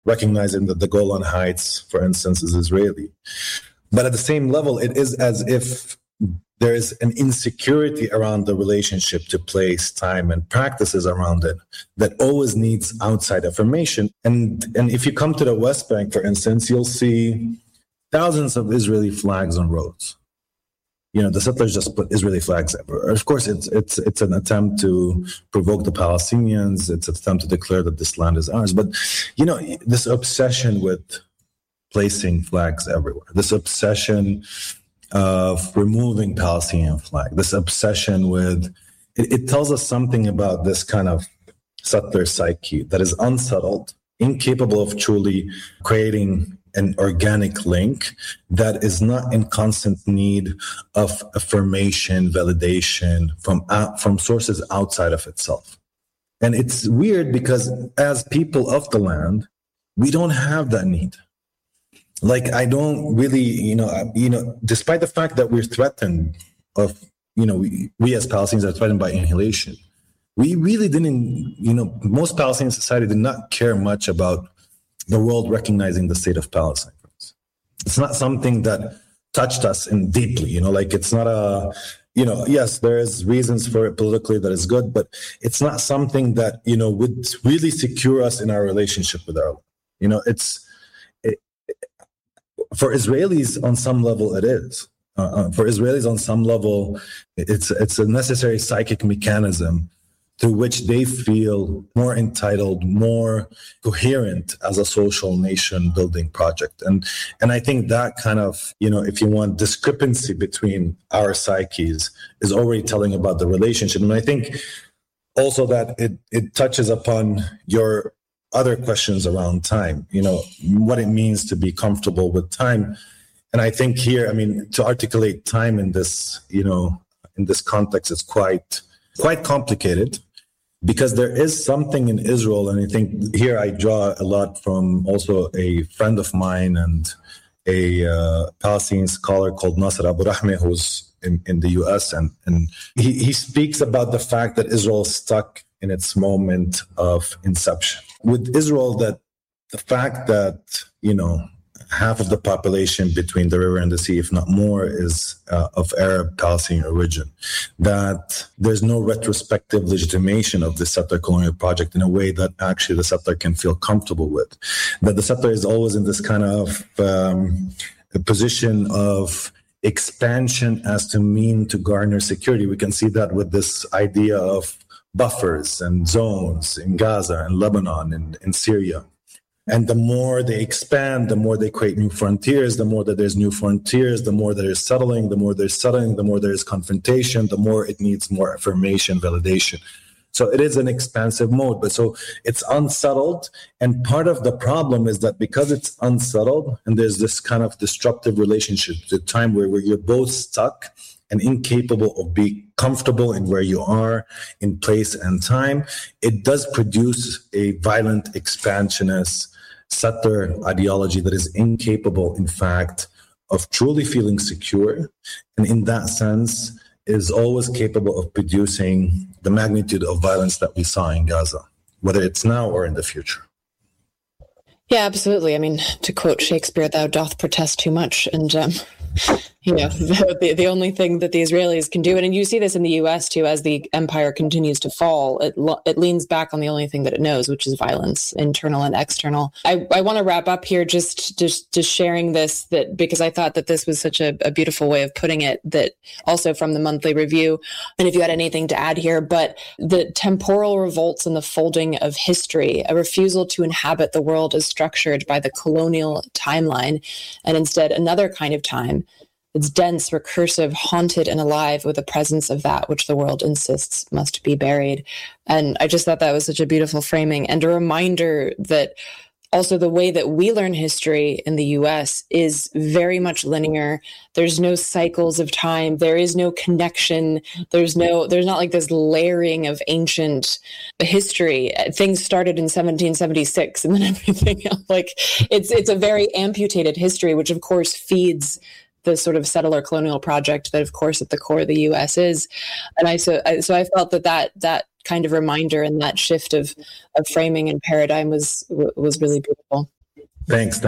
recognizing that the Golan Heights, for instance, is Israeli. But at the same level, it is as if there is an insecurity around the relationship to place, time, and practices around it that always needs outside affirmation. And if you come to the West Bank, for instance, you'll see thousands of Israeli flags on roads. The settlers just put Israeli flags everywhere. Of course, it's an attempt to provoke the Palestinians. It's an attempt to declare that this land is ours. But, this obsession with placing flags everywhere, this obsession of removing Palestinian flag, this obsession with, it tells us something about this kind of settler psyche that is unsettled, incapable of truly creating an organic link, that is not in constant need of affirmation, validation from sources outside of itself. And it's weird because as people of the land, we don't have that need. Like, I don't really, despite the fact that we're threatened of, we as Palestinians are threatened by annihilation. We really didn't, most Palestinian society did not care much about the world recognizing the state of Palestine. It's not something that touched us in deeply, it's not a, yes, there is reasons for it politically that is good, but it's not something that, would really secure us in our relationship with our, for Israelis on some level it is. For Israelis on some level, it's a necessary psychic mechanism through which they feel more entitled, more coherent as a social nation building project. And I think that kind of, if you want, discrepancy between our psyches is already telling about the relationship. And I think also that it touches upon your other questions around time, what it means to be comfortable with time. And I think here, to articulate time in this, in this context is quite complicated, because there is something in Israel. And I think here I draw a lot from also a friend of mine and a Palestinian scholar called Nasser Abu Rahmeh, who's in the US. And he speaks about the fact that Israel is stuck in its moment of inception. With Israel, that the fact that, half of the population between the river and the sea, if not more, is of Arab Palestinian origin, that there's no retrospective legitimation of the settler colonial project in a way that actually the settler can feel comfortable with, that the settler is always in this kind of a position of expansion as to mean to garner security. We can see that with this idea of buffers and zones in Gaza and Lebanon and in Syria. And the more they expand, the more they create new frontiers, the more that there's new frontiers, the more there's settling, the more there's confrontation, the more it needs more affirmation, validation. So it is an expansive mode, but so it's unsettled. And part of the problem is that because it's unsettled and there's this kind of disruptive relationship, the time where you're both stuck and incapable of being comfortable in where you are in place and time, it does produce a violent expansionist settler ideology that is incapable, in fact, of truly feeling secure. And in that sense, is always capable of producing the magnitude of violence that we saw in Gaza, whether it's now or in the future. Yeah, absolutely. To quote Shakespeare, thou doth protest too much. And, the only thing that the Israelis can do, and you see this in the U.S. too, as the empire continues to fall, it leans back on the only thing that it knows, which is violence, internal and external. I want to wrap up here just sharing this, that because I thought that this was such a beautiful way of putting it, that also from the monthly review, and if you had anything to add here, but the temporal revolts and the folding of history, a refusal to inhabit the world as structured by the colonial timeline, and instead another kind of time. It's dense, recursive, haunted, and alive with the presence of that which the world insists must be buried. And I just thought that was such a beautiful framing and a reminder that also the way that we learn history in the US is very much linear. There's no cycles of time. There is no connection. There's not like this layering of ancient history. Things started in 1776 and then everything else. Like it's a very amputated history, which of course feeds the sort of settler colonial project that, of course, at the core of the U.S. is. And I felt that kind of reminder and that shift of framing and paradigm was really beautiful. Thanks.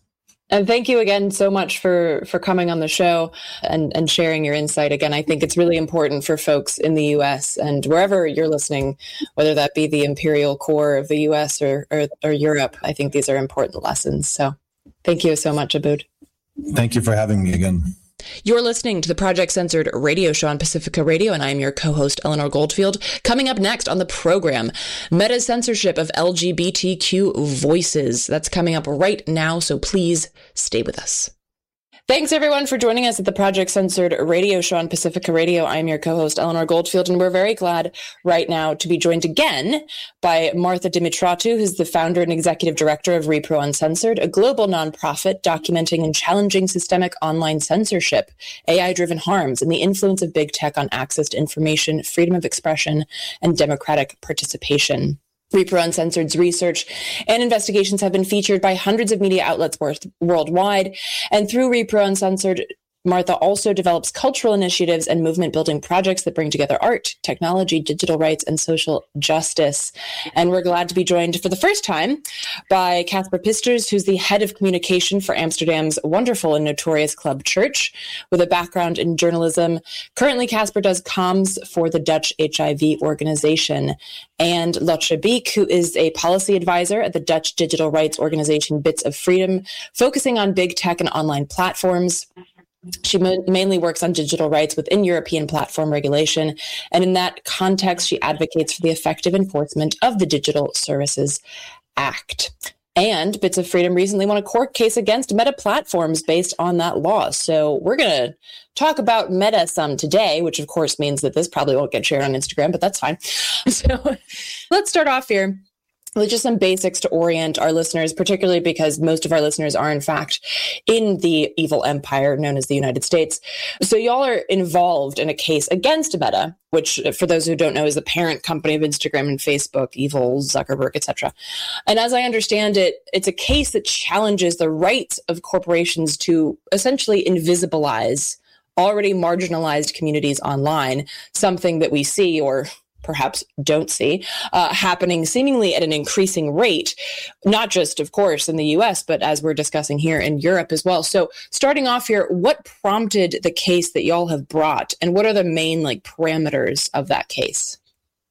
And thank you again so much for coming on the show and sharing your insight. Again, I think it's really important for folks in the U.S. and wherever you're listening, whether that be the imperial core of the U.S. or Europe. I think these are important lessons. So thank you so much, Abood. Thank you for having me again. You're listening to the Project Censored radio show on Pacifica Radio, and I'm your co-host, Eleanor Goldfield. Coming up next on the program, Meta's censorship of LGBTQ voices. That's coming up right now, so please stay with us. Thanks, everyone, for joining us at the Project Censored radio show on Pacifica Radio. I'm your co-host, Eleanor Goldfield, and we're very glad right now to be joined again by Martha Dimitratou, who's the founder and executive director of Repro Uncensored, a global nonprofit documenting and challenging systemic online censorship, AI-driven harms, and the influence of big tech on access to information, freedom of expression, and democratic participation. Repro Uncensored's research and investigations have been featured by hundreds of media outlets worldwide. And through Repro Uncensored, Martha also develops cultural initiatives and movement-building projects that bring together art, technology, digital rights, and social justice. And we're glad to be joined for the first time by Casper Pisters, who's the head of communication for Amsterdam's wonderful and notorious Club Church, with a background in journalism. Currently, Casper does comms for the Dutch HIV organization. And Lotje Beek, who is a policy advisor at the Dutch digital rights organization Bits of Freedom, focusing on big tech and online platforms. She mainly works on digital rights within European platform regulation, and in that context, she advocates for the effective enforcement of the Digital Services Act. And Bits of Freedom recently won a court case against Meta Platforms based on that law. So we're going to talk about Meta some today, which of course means that this probably won't get shared on Instagram, but that's fine. So let's start off here with just some basics to orient our listeners, particularly because most of our listeners are, in fact, in the evil empire known as the United States. So y'all are involved in a case against Meta, which, for those who don't know, is the parent company of Instagram and Facebook, evil Zuckerberg, etc. And as I understand it, it's a case that challenges the rights of corporations to essentially invisibilize already marginalized communities online, something that we see, or perhaps don't see, happening seemingly at an increasing rate, not just, of course, in the US, but as we're discussing here in Europe as well. So starting off here, what prompted the case that y'all have brought, and what are the main parameters of that case?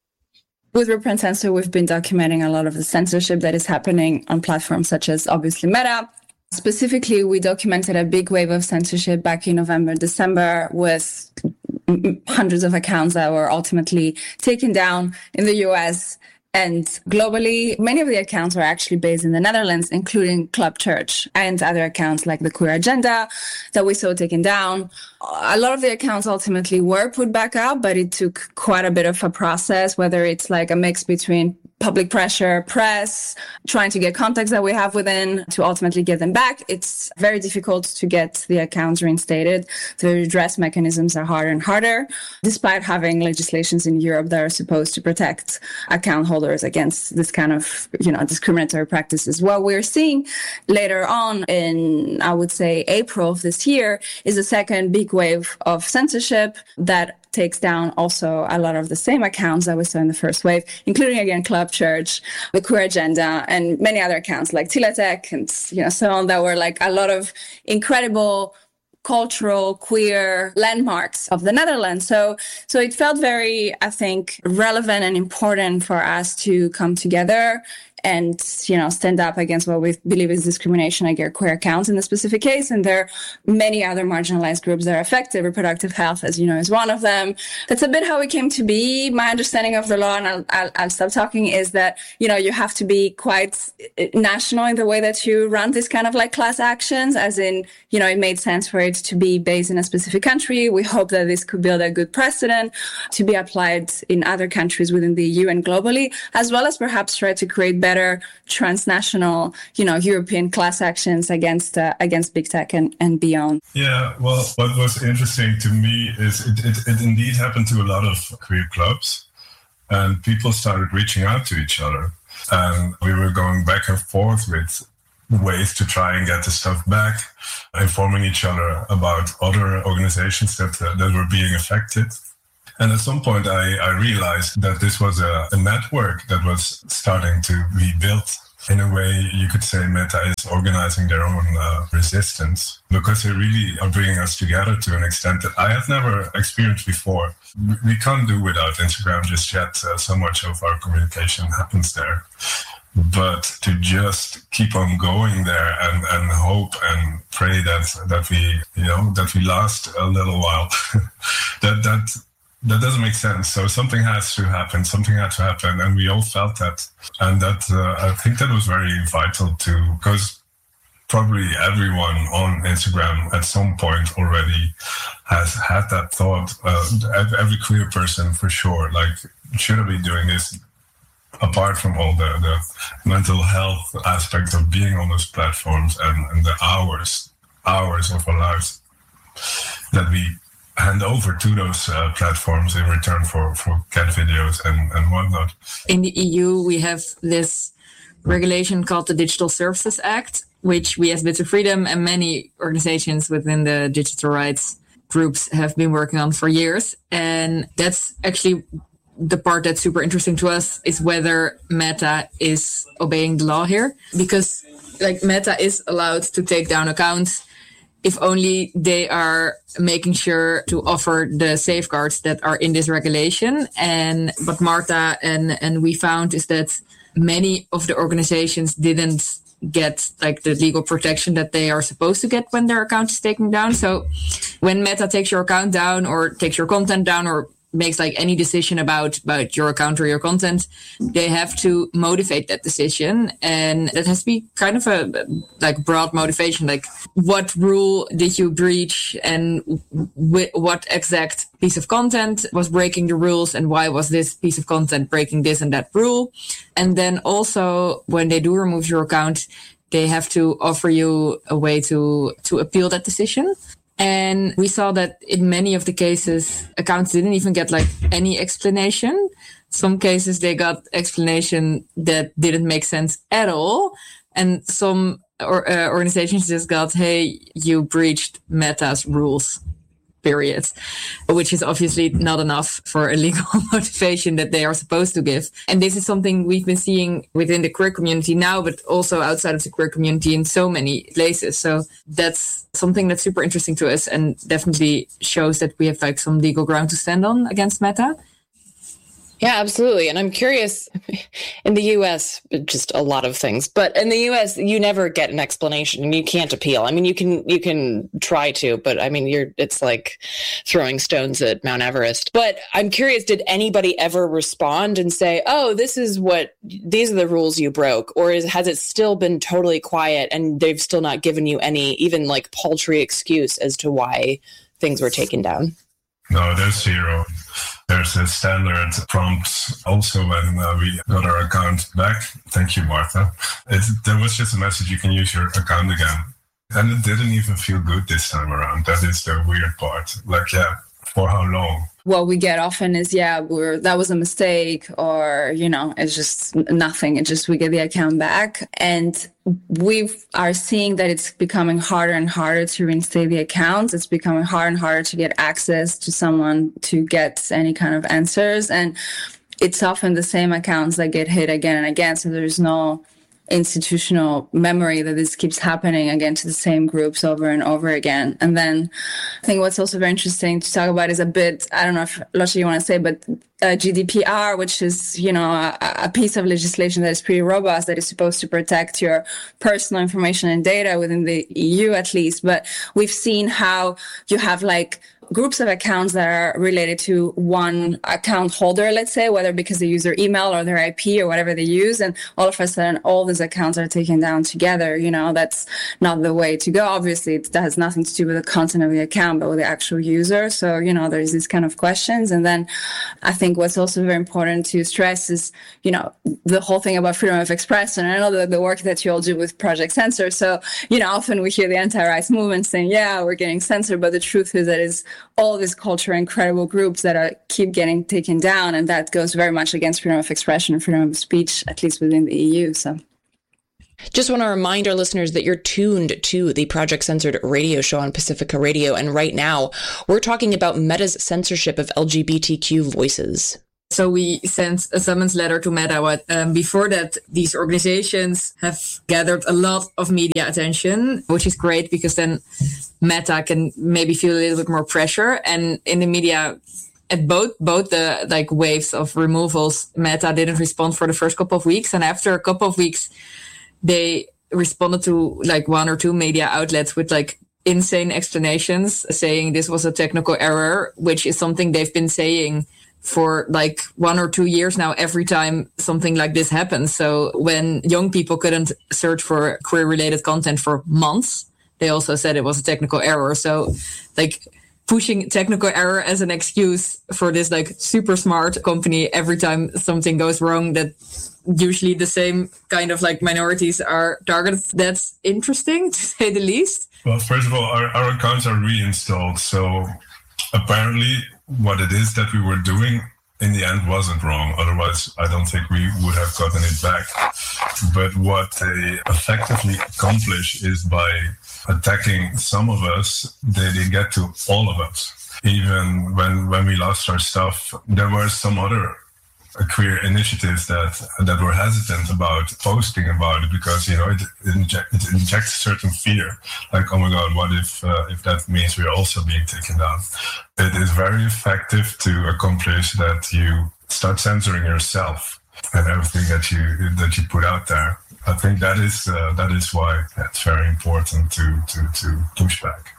With Repro Uncensored, we've been documenting a lot of the censorship that is happening on platforms such as, obviously, Meta. Specifically, we documented a big wave of censorship back in November, December, with hundreds of accounts that were ultimately taken down in the US and globally. Many of the accounts were actually based in the Netherlands, including Club Church and other accounts like the Queer Agenda that we saw taken down. A lot of the accounts ultimately were put back up, but it took quite a bit of a process, whether it's like a mix between public pressure, press, trying to get contacts that we have within to ultimately get them back. It's very difficult to get the accounts reinstated. The redress mechanisms are harder and harder, despite having legislations in Europe that are supposed to protect account holders against this kind of, discriminatory practices. What we're seeing later on in, I would say, April of this year is a second big wave of censorship that takes down also a lot of the same accounts that we saw in the first wave, including, again, Club Church, the Queer Agenda, and many other accounts like Tilatech and, so on, that were like a lot of incredible cultural, queer landmarks of the Netherlands. So it felt very, I think, relevant and important for us to come together and, stand up against what we believe is discrimination against queer accounts in the specific case. And there are many other marginalized groups that are affected. Reproductive health, as you know, is one of them. That's a bit how it came to be. My understanding of the law, and I'll stop talking, is that, you have to be quite national in the way that you run this kind of class actions, as in, it made sense for it to be based in a specific country. We hope that this could build a good precedent to be applied in other countries within the EU and globally, as well as perhaps try to create better transnational, European class actions against big tech and beyond. Yeah, well, what was interesting to me is it indeed happened to a lot of queer clubs, and people started reaching out to each other, and we were going back and forth with ways to try and get the stuff back, informing each other about other organizations that were being affected. And at some point, I realized that this was a network that was starting to be built. In a way, you could say Meta is organizing their own resistance, because they really are bringing us together to an extent that I have never experienced before. We can't do without Instagram just yet. So much of our communication happens there. But to just keep on going there and hope and pray that we last a little while, that doesn't make sense. So something has to happen. Something had to happen, and we all felt that. And that I think that was very vital too, because probably everyone on Instagram at some point already has had that thought. Every queer person, for sure. Like, should I be doing this? Apart from all the mental health aspect of being on those platforms and the hours of our lives that we hand over to those platforms in return for cat videos and whatnot. In the EU, we have this regulation called the Digital Services Act, which we as Bits of Freedom and many organizations within the digital rights groups have been working on for years. And that's actually the part that's super interesting to us, is whether Meta is obeying the law here. Because like Meta is allowed to take down accounts if only they are making sure to offer the safeguards that are in this regulation. And what Marta and we found is that many of the organizations didn't get like the legal protection that they are supposed to get when their account is taken down. So when Meta takes your account down or takes your content down or makes like any decision about your account or your content, they have to motivate that decision. And that has to be kind of a like broad motivation, like what rule did you breach and what exact piece of content was breaking the rules and why was this piece of content breaking this and that rule. And then also when they do remove your account, they have to offer you a way to appeal that decision. And we saw that in many of the cases, accounts didn't even get like any explanation. Some cases they got explanation that didn't make sense at all. And some organizations just got, hey, you breached Meta's rules, period, which is obviously not enough for a legal motivation that they are supposed to give. And this is something we've been seeing within the queer community now, but also outside of the queer community in so many places. So that's something that's super interesting to us and definitely shows that we have like some legal ground to stand on against Meta. Yeah, absolutely. And I'm curious, in the US, just a lot of things, but in the US, you never get an explanation and you can't appeal. I mean, you can try to, but I mean, it's like throwing stones at Mount Everest. But I'm curious, did anybody ever respond and say, oh, these are the rules you broke? Or has it still been totally quiet and they've still not given you any even like paltry excuse as to why things were taken down? No, there's zero. There's a standard prompt also when we got our account back. Thank you, Martha. There was just a message, you can use your account again. And it didn't even feel good this time around. That is the weird part. Like, yeah, for how long? What we get often is, that was a mistake, or, it's just nothing. It's just we get the account back. And we are seeing that it's becoming harder and harder to reinstate the accounts. It's becoming harder and harder to get access to someone to get any kind of answers. And it's often the same accounts that get hit again and again. So there's no institutional memory that this keeps happening again to the same groups over and over again. And then I think what's also very interesting to talk about is a bit, I don't know if Lotte you want to say, but GDPR, which is, a piece of legislation that is pretty robust, that is supposed to protect your personal information and data within the EU at least. But we've seen how you have like groups of accounts that are related to one account holder, let's say, whether because they use their email or their IP or whatever they use. And all of a sudden, all these accounts are taken down together. That's not the way to go. Obviously, that has nothing to do with the content of the account, but with the actual user. So, there's these kind of questions. And then I think what's also very important to stress is, the whole thing about freedom of expression. And I know the work that you all do with Project Censor. So, often we hear the anti-rights movement saying, yeah, we're getting censored. But the truth is that it's all these culture incredible groups that keep getting taken down. And that goes very much against freedom of expression and freedom of speech, at least within the EU. So, Just want to remind our listeners that you're tuned to the Project Censored radio show on Pacifica Radio. And right now, we're talking about Meta's censorship of LGBTQ voices. So we sent a summons letter to Meta. Before that, these organizations have gathered a lot of media attention, which is great because then Meta can maybe feel a little bit more pressure. And in the media, at both the waves of removals, Meta didn't respond for the first couple of weeks. And after a couple of weeks, they responded to one or two media outlets with insane explanations saying this was a technical error, which is something they've been saying for 1 or 2 years now every time something like this happens. So when young people couldn't search for queer related content for months, they also said it was a technical error. So pushing technical error as an excuse for this super smart company every time something goes wrong, that usually the same kind of minorities are targeted. That's interesting to say the least. Well, first of all, our accounts are reinstalled. So apparently what it is that we were doing in the end wasn't wrong. Otherwise, I don't think we would have gotten it back. But what they effectively accomplish is by attacking some of us, they get to all of us. Even when we lost our stuff, there were some other queer initiatives that were hesitant about posting about it because it injects certain fear, oh my god, what if that means we are also being taken down. It is very effective to accomplish that you start censoring yourself and everything that you put out there. I think that is why it's very important to push back.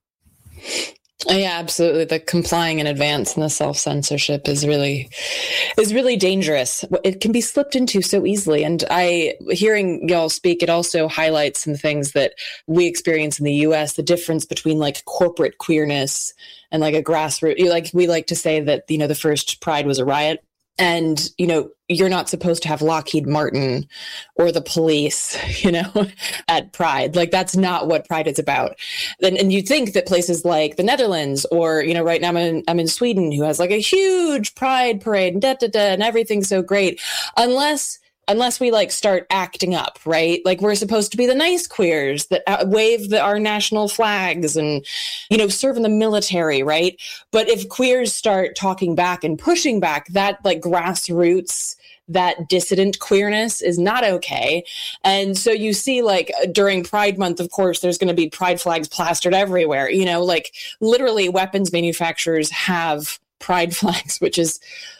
Yeah, absolutely. The complying in advance and the self-censorship is really dangerous. It can be slipped into so easily. And hearing y'all speak, it also highlights some things that we experience in the US, the difference between corporate queerness and a grassroots, we like to say that, the first Pride was a riot. And, you're not supposed to have Lockheed Martin or the police, at Pride. That's not what Pride is about. And you think that places like the Netherlands or, right now I'm in Sweden, who has a huge Pride parade and everything's so great. Unless we start acting up, right? We're supposed to be the nice queers that wave our national flags and, serve in the military, right? But if queers start talking back and pushing back, that grassroots, that dissident queerness is not okay. And so you see during Pride Month, of course, there's going to be pride flags plastered everywhere, literally weapons manufacturers have pride flags, which is,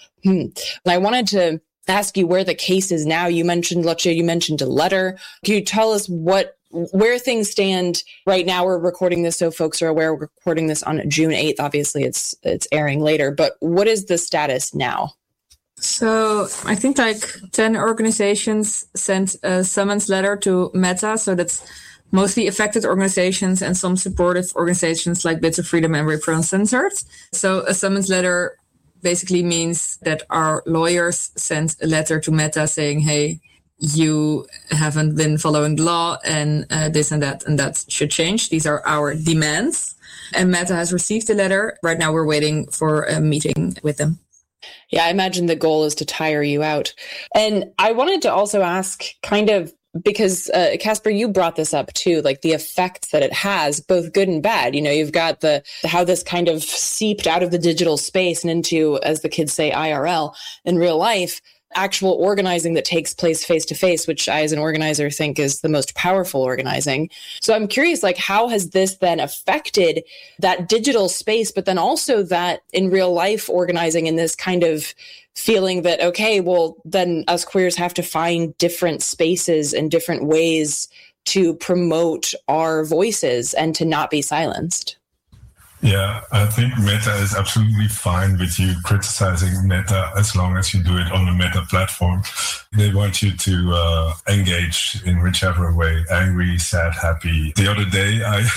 I wanted to ask you where the case is now. You mentioned, Lotje, you mentioned a letter. Can you tell us where things stand right now? We're recording this so folks are aware. We're recording this on June 8th. Obviously, it's airing later. But what is the status now? So I think 10 organizations sent a summons letter to Meta. So that's mostly affected organizations and some supportive organizations like Bits of Freedom and Repro Uncensored. So a summons letter basically means that our lawyers sent a letter to Meta saying, hey, you haven't been following the law and this and that should change. These are our demands. And Meta has received the letter. Right now we're waiting for a meeting with them. Yeah, I imagine the goal is to tire you out. And I wanted to also ask because Casper, you brought this up too, the effects that it has, both good and bad. You've got how this kind of seeped out of the digital space and into, as the kids say, IRL in real life, actual organizing that takes place face to face, which I, as an organizer, think is the most powerful organizing. So I'm curious, how has this then affected that digital space, but then also that in real life organizing in this kind of feeling that, okay, well, then us queers have to find different spaces and different ways to promote our voices and to not be silenced? Yeah, I think Meta is absolutely fine with you criticizing Meta as long as you do it on the Meta platform. They want you to engage in whichever way, angry, sad, happy. The other day,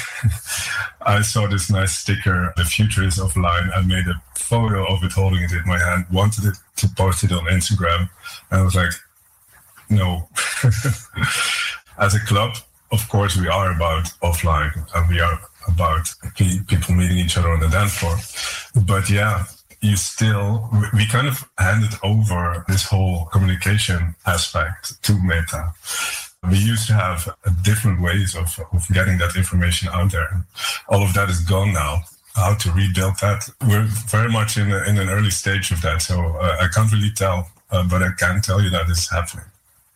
I saw this nice sticker, "The future is offline." I made a photo of it holding it in my hand, wanted it to post it on Instagram. And I was like, no. As a club, of course, we are about offline and we are about people meeting each other on the dance floor. But yeah, we kind of handed over this whole communication aspect to Meta. We used to have different ways of getting that information out there. All of that is gone now. How to rebuild that? We're very much in an early stage of that, so I can't really tell, but I can tell you that it's happening.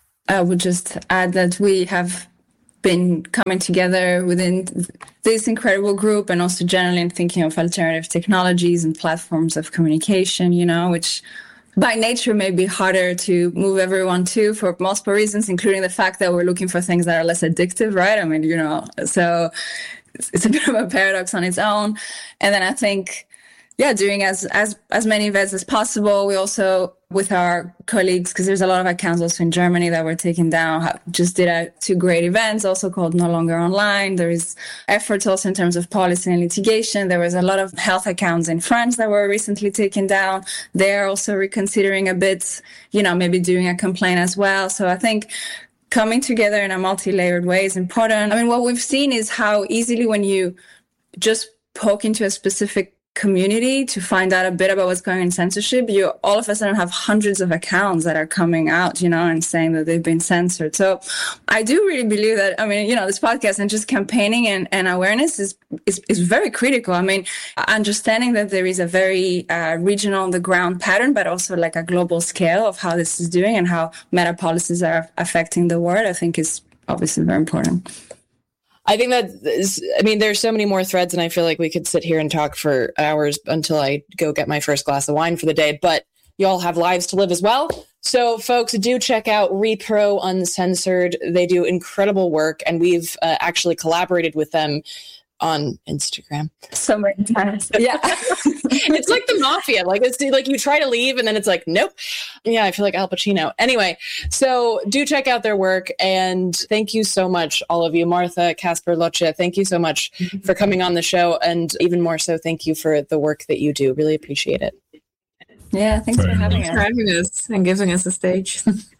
I would just add that we have been coming together within this incredible group and also generally thinking of alternative technologies and platforms of communication, which by nature may be harder to move everyone to for multiple reasons, including the fact that we're looking for things that are less addictive, right? I mean, so it's a bit of a paradox on its own. And then I think, doing as many events as possible. We also, with our colleagues, because there's a lot of accounts also in Germany that were taken down, just did 2 great events, also called No Longer Online. There is efforts also in terms of policy and litigation. There was a lot of health accounts in France that were recently taken down. They're also reconsidering a bit, maybe doing a complaint as well. So I think coming together in a multi-layered way is important. I mean, what we've seen is how easily when you just poke into a specific community to find out a bit about what's going on in censorship, you all of a sudden have hundreds of accounts that are coming out, and saying that they've been censored. So I do really believe that, this podcast and just campaigning and awareness is very critical. I mean, understanding that there is a very regional on the ground pattern, but also like a global scale of how this is doing and how meta policies are affecting the world, I think is obviously very important. I think there's so many more threads, and I feel like we could sit here and talk for hours until I go get my first glass of wine for the day, but you all have lives to live as well. So folks, do check out Repro Uncensored. They do incredible work, and we've actually collaborated with them on Instagram so many times. Yeah. It's like the mafia. Like it's like you try to leave and then it's like, nope. Yeah, I feel like Al Pacino. Anyway, so do check out their work, and thank you so much, all of you. Martha, Casper, Lotje, thank you so much for coming on the show, and even more so, thank you for the work that you do. Really appreciate it. Yeah, thanks for having us. And giving us a stage.